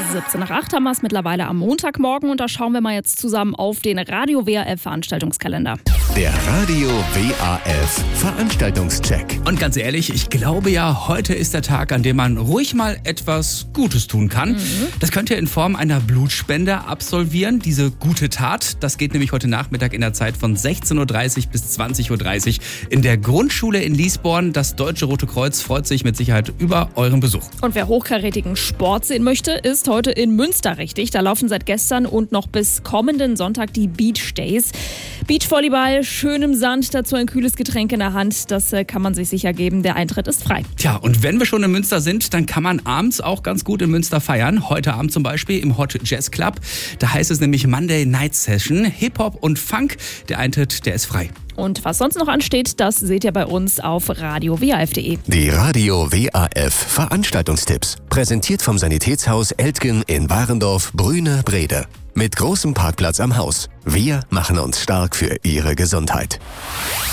7:17 haben wir es mittlerweile am Montagmorgen und da schauen wir mal jetzt zusammen auf den Radio WRF Veranstaltungskalender. Der Radio WAF Veranstaltungscheck. Und ganz ehrlich, ich glaube ja, heute ist der Tag, an dem man ruhig mal etwas Gutes tun kann. Das könnt ihr in Form einer Blutspende absolvieren. Diese gute Tat, das geht nämlich heute Nachmittag in der Zeit von 16:30 Uhr bis 20:30 Uhr in der Grundschule in Liesborn. Das Deutsche Rote Kreuz freut sich mit Sicherheit über euren Besuch. Und wer hochkarätigen Sport sehen möchte, ist heute in Münster richtig. Da laufen seit gestern und noch bis kommenden Sonntag die Beach Days. Beachvolleyball, schön im Sand, dazu ein kühles Getränk in der Hand. Das kann man sich sicher geben. Der Eintritt ist frei. Tja, und wenn wir schon in Münster sind, dann kann man abends auch ganz gut in Münster feiern. Heute Abend zum Beispiel im Hot Jazz Club. Da heißt es nämlich Monday Night Session. Hip-Hop und Funk. Der Eintritt, der ist frei. Und was sonst noch ansteht, das seht ihr bei uns auf radiowaf.de. Die Radio WAF Veranstaltungstipps. Präsentiert vom Sanitätshaus Eltgen in Warendorf, Brüne, Brede. Mit großem Parkplatz am Haus. Wir machen uns stark für Ihre Gesundheit.